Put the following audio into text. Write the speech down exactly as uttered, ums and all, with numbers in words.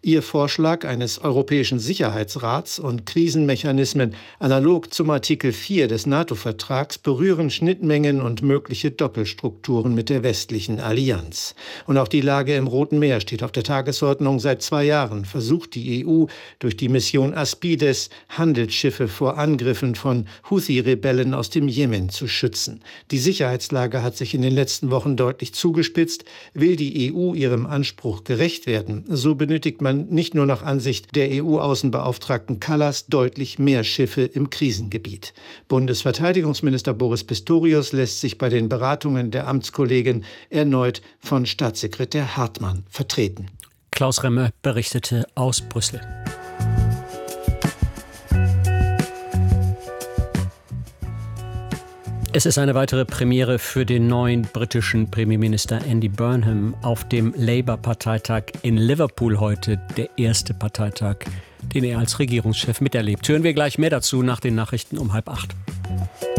Ihr Vorschlag eines Europäischen Sicherheitsrats und Krisenmechanismen analog zum Artikel vier des NATO-Vertrags berühren Schnittmengen und mögliche Doppelstrukturen mit der westlichen Allianz. Und auch die Lage im Roten Meer steht auf der Tagesordnung. Seit zwei Jahren versucht die E U durch die Mission Aspides Handelsschiffe vor Angriffen von Houthi-Rebellen aus dem Jemen zu schützen. Die Sicherheitslage hat sich in den letzten Wochen deutlich zugespitzt. Will die E U ihrem Anspruch gerecht werden, so benötigt man nicht nur nach Ansicht der E U-Außenbeauftragten Kallas deutlich mehr Schiffe im Krisengebiet. Bundesverteidigungsminister Boris Pistorius lässt sich bei den Beratungen der Amtskollegin erneut von Staatssekretär Hartmann vertreten. Klaus Remme berichtete aus Brüssel. Es ist eine weitere Premiere für den neuen britischen Premierminister Andy Burnham auf dem Labour-Parteitag in Liverpool heute, der erste Parteitag, den er als Regierungschef miterlebt. Hören wir gleich mehr dazu nach den Nachrichten um halb acht.